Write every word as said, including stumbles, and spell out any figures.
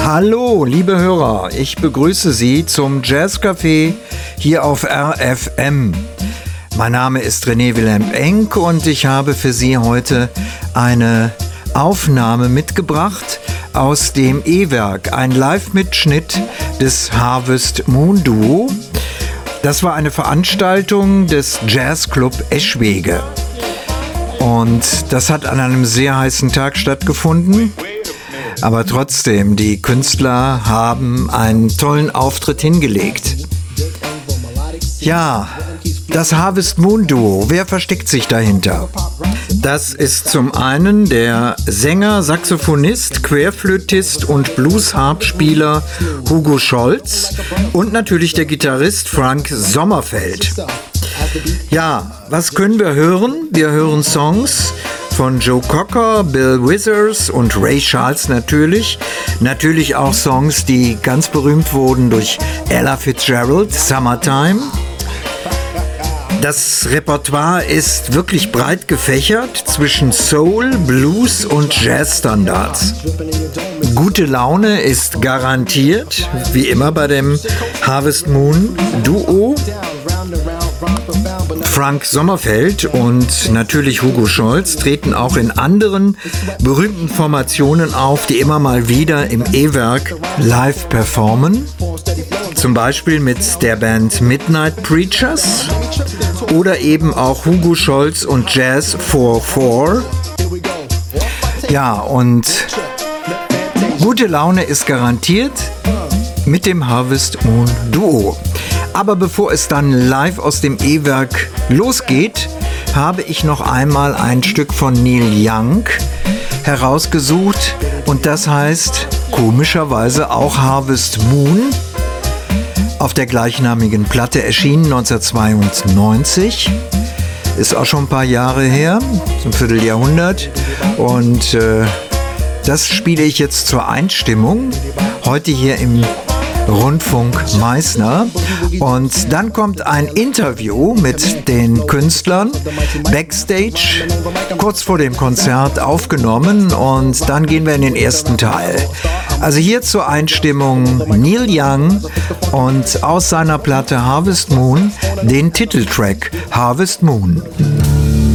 Hallo, liebe Hörer, ich begrüße Sie zum Jazzcafé hier auf R F M. Mein Name ist René Wilhelm Enck und ich habe für Sie heute eine Aufnahme mitgebracht aus dem E-Werk, ein Live-Mitschnitt des Harvest Moon Duo. Das war eine Veranstaltung des Jazzclub Eschwege. Und das hat an einem sehr heißen Tag stattgefunden. Aber trotzdem, die Künstler haben einen tollen Auftritt hingelegt. Ja, das Harvest Moon Duo, wer versteckt sich dahinter? Das ist zum einen der Sänger, Saxophonist, Querflötist und Blues-Harpspieler Hugo Scholz und natürlich der Gitarrist Frank Sommerfeld. Ja, was können wir hören? Wir hören Songs von Joe Cocker, Bill Withers und Ray Charles natürlich. Natürlich auch Songs, die ganz berühmt wurden durch Ella Fitzgerald, Summertime. Das Repertoire ist wirklich breit gefächert zwischen Soul, Blues und Jazzstandards. Gute Laune ist garantiert, wie immer bei dem Harvest Moon Duo. Frank Sommerfeld und natürlich Hugo Scholz treten auch in anderen berühmten Formationen auf, die immer mal wieder im E-Werk live performen. Zum Beispiel mit der Band Midnight Preachers oder eben auch Hugo Scholz und Jazz vier vier. Ja, und gute Laune ist garantiert mit dem Harvest Moon Duo. Aber bevor es dann live aus dem E-Werk losgeht, habe ich noch einmal ein Stück von Neil Young herausgesucht und das heißt komischerweise auch Harvest Moon. Auf der gleichnamigen Platte erschienen neunzehnhundertzweiundneunzig. Ist auch schon ein paar Jahre her, so ein Vierteljahrhundert. Und äh, das spiele ich jetzt zur Einstimmung. Heute hier im Rundfunk Meißner. Und dann kommt ein Interview mit den Künstlern backstage, kurz vor dem Konzert aufgenommen. Und dann gehen wir in den ersten Teil. Also hier zur Einstimmung Neil Young und aus seiner Platte Harvest Moon den Titeltrack Harvest Moon.